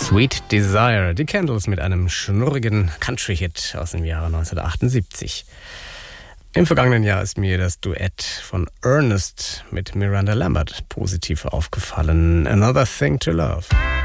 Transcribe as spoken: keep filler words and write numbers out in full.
Sweet Desire, die Candles mit einem schnurrigen Country-Hit aus dem Jahre neunzehnhundertachtundsiebzig. Im vergangenen Jahr ist mir das Duett von Ernest mit Miranda Lambert positiv aufgefallen. Another Thing to Love.